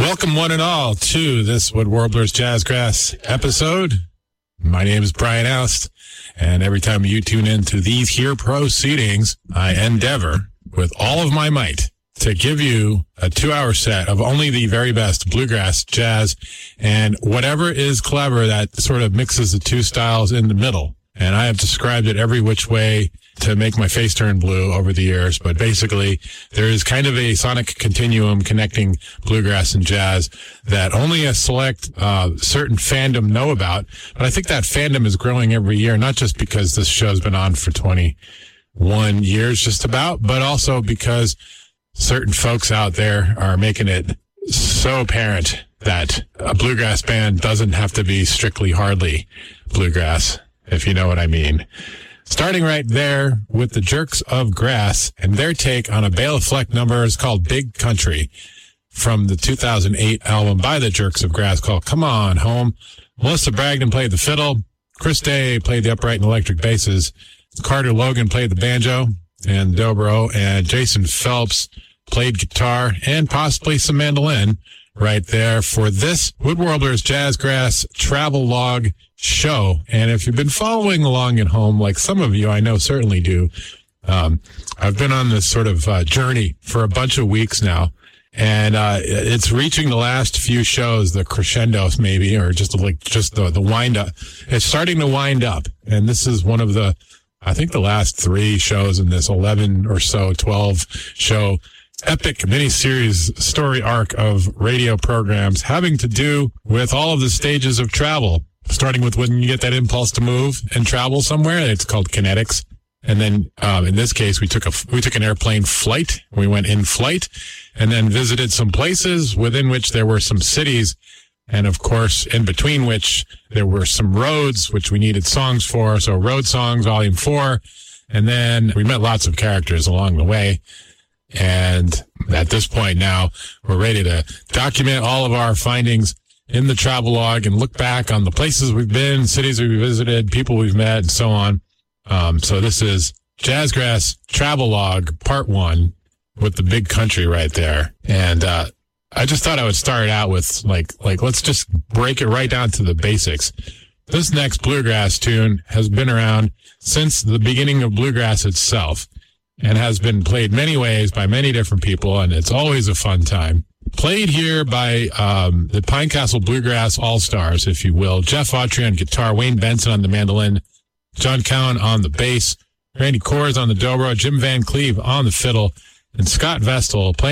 Welcome one and all to this Wood Warblers Jazzgrass episode. My name is Brian Oust, and every time you tune into these here proceedings, I endeavor with all of my might to give you a 2-hour set of only the very best bluegrass, jazz, and whatever is clever that sort of mixes the two styles in the middle. And I have described it every which way to make my face turn blue over the years. But basically, there is kind of a sonic continuum connecting bluegrass and jazz that only a select certain fandom know about. But I think that fandom is growing every year, not just because this show's been on for 21 years just about, but also because certain folks out there are making it so apparent that a bluegrass band doesn't have to be strictly hardly bluegrass, if you know what I mean. Starting right there with the Jerks of Grass and their take on a Bela Fleck number is called Big Country from the 2008 album by the Jerks of Grass called Come On Home. Melissa Bragdon played the fiddle. Chris Day played the upright and electric basses. Carter Logan played the banjo and dobro, and Jason Phelps played guitar and possibly some mandolin right there for this Wood Warblers Jazzgrass travel log show. And if you've been following along at home, like some of you I know certainly do, I've been on this sort of journey for a bunch of weeks now, and it's reaching the last few shows, the crescendos maybe, or just the wind up. It's starting to wind up, and this is one of the, I think, the last 3 shows in this 11 or so 12 show epic mini-series story arc of radio programs having to do with all of the stages of travel, starting with when you get that impulse to move and travel somewhere. It's called kinetics. And then, in this case, we took an airplane flight. We went in flight and then visited some places within which there were some cities. And of course, in between which there were some roads, which we needed songs for. So Road Songs, Volume 4. And then we met lots of characters along the way. And at this point now, we're ready to document all of our findings in the travel log and look back on the places we've been, cities we've visited, people we've met, and so on. So this is Jazzgrass Travel Log Part 1 with the Big Country right there. And I just thought I would start out with, like let's just break it right down to the basics. This next bluegrass tune has been around since the beginning of bluegrass itself, and has been played many ways by many different people, and it's always a fun time. Played here by the Pinecastle Bluegrass All-Stars, if you will. Jeff Autry on guitar, Wayne Benson on the mandolin, John Cowan on the bass, Randy Kors on the dobro, Jim Van Cleve on the fiddle, and Scott Vestal playing